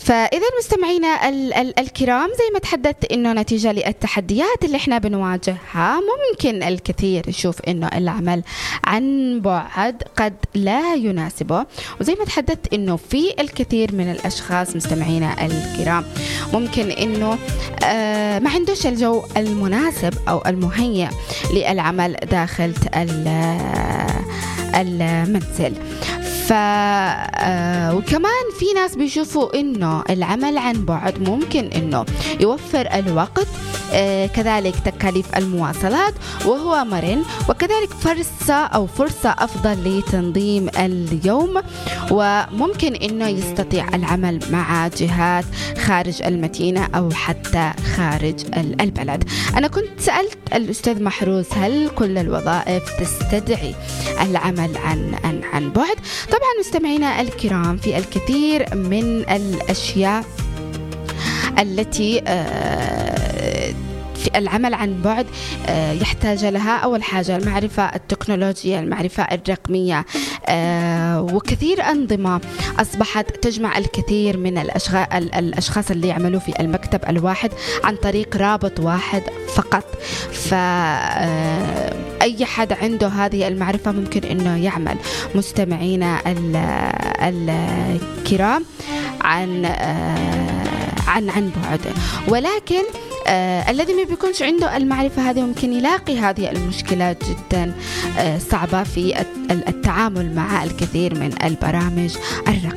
فإذا مستمعينا الكرام، زي ما تحدثت إنه نتيجة للتحديات اللي إحنا بنواجهها ممكن الكثير يشوف إنه العمل عن بعد قد لا يناسبه، وزي ما تحدثت إنه في الكثير من الأشخاص مستمعينا الكرام ممكن إنه ما عندوش الجو المناسب أو المهيئ للعمل داخل المنزل. وكمان في ناس بيشوفوا إنه العمل عن بعد ممكن إنه يوفر الوقت، كذلك تكاليف المواصلات وهو مرن، وكذلك فرصة أفضل لتنظيم اليوم، وممكن إنه يستطيع العمل مع جهات خارج المدينة أو حتى خارج البلد. أنا كنت سألت الأستاذ محروس هل كل الوظائف تستدعي العمل عن بعد؟ طبعا مستمعينا الكرام، في الكثير من الأشياء التي في العمل عن بعد يحتاج لها. أول حاجة المعرفة التكنولوجية، المعرفة الرقمية، وكثير أنظمة أصبحت تجمع الكثير من الأشخاص اللي يعملوا في المكتب الواحد عن طريق رابط واحد فقط. فأي حد عنده هذه المعرفة ممكن أنه يعمل مستمعينا الكرام عن بعد. ولكن الذي ما بيكونش عنده المعرفة هذه ممكن يلاقي هذه المشكلات جدا صعبة في التعامل مع الكثير من البرامج الرقمية.